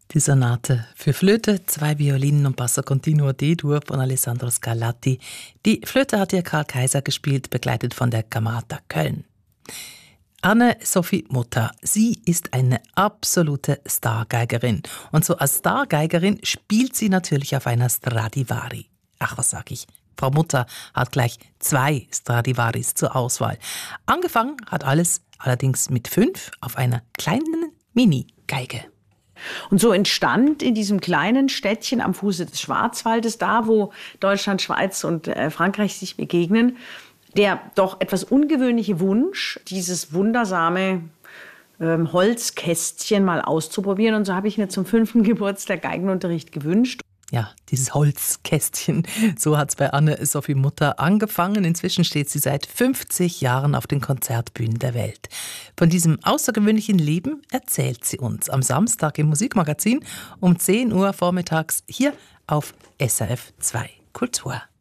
Die Sonate für Flöte, 2 Violinen und Basso Continuo D-Dur von Alessandro Scarlatti. Die Flöte hat hier Karl Kaiser gespielt, begleitet von der Kammerata Köln. Anne-Sophie Mutter, sie ist eine absolute Stargeigerin. Und so als Stargeigerin spielt sie natürlich auf einer Stradivari. Ach, was sag ich? Frau Mutter hat gleich 2 Stradivaris zur Auswahl. Angefangen hat alles allerdings mit 5 auf einer kleinen Mini-Geige. Und so entstand in diesem kleinen Städtchen am Fuße des Schwarzwaldes, da wo Deutschland, Schweiz und Frankreich sich begegnen, der doch etwas ungewöhnliche Wunsch, dieses wundersame Holzkästchen mal auszuprobieren. Und so habe ich mir zum 5. Geburtstag Geigenunterricht gewünscht. Ja, dieses Holzkästchen, so hat es bei Anne-Sophie Mutter angefangen. Inzwischen steht sie seit 50 Jahren auf den Konzertbühnen der Welt. Von diesem außergewöhnlichen Leben erzählt sie uns am Samstag im Musikmagazin um 10 Uhr vormittags hier auf SRF 2 Kultur.